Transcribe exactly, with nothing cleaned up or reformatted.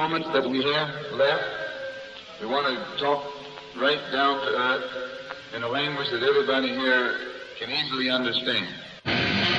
moments that we have left, we want to talk right down to earth in a language that everybody here can easily understand.